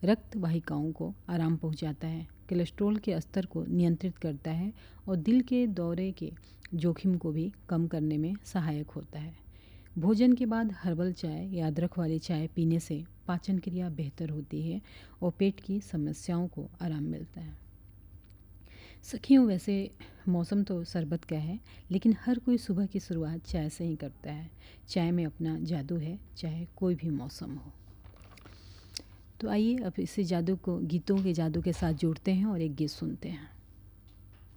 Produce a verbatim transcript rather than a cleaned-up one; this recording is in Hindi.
रक्त वाहिकाओं को आराम पहुंचाता है, कोलेस्ट्रॉल के स्तर को नियंत्रित करता है और दिल के दौरे के जोखिम को भी कम करने में सहायक होता है। भोजन के बाद हर्बल चाय या अदरक वाली चाय पीने से पाचन क्रिया बेहतर होती है और पेट की समस्याओं को आराम मिलता है। सखियों, वैसे मौसम तो शरबत का है, लेकिन हर कोई सुबह की शुरुआत चाय से ही करता है। चाय में अपना जादू है, चाहे कोई भी मौसम हो। तो आइए अब इसी जादू को गीतों के जादू के साथ जोड़ते हैं और एक गीत सुनते हैं।